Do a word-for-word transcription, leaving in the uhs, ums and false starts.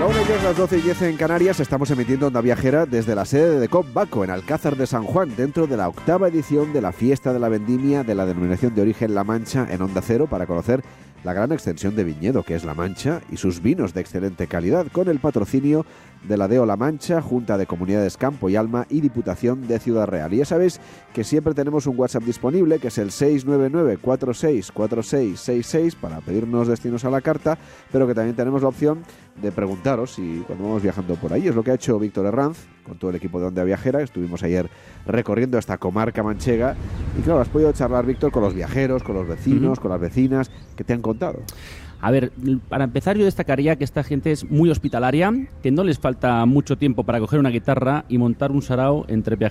una ya es las doce y diez en Canarias. Estamos emitiendo Onda Viajera desde la sede de Decop Baco, en Alcázar de San Juan, dentro de la octava edición de la Fiesta de la Vendimia de la Denominación de Origen La Mancha en Onda Cero, para conocer la gran extensión de viñedo que es La Mancha y sus vinos de excelente calidad, con el patrocinio de la D E O La Mancha, Junta de Comunidades Campo y Alma y Diputación de Ciudad Real. Y ya sabéis que siempre tenemos un WhatsApp disponible, que es el seis nueve nueve, cuatro seis cuatro seis seis seis, para pedirnos destinos a la carta, pero que también tenemos la opción de preguntaros si cuando vamos viajando por ahí. Es lo que ha hecho Víctor Herranz con todo el equipo de Onda Viajera. Estuvimos ayer recorriendo esta comarca manchega y claro, has podido charlar, Víctor, con los viajeros, con los vecinos, uh-huh. con las vecinas. ¿Qué te han contado? A ver, para empezar yo destacaría que esta gente es muy hospitalaria, que no les falta mucho tiempo para coger una guitarra y montar un sarao entre viajeros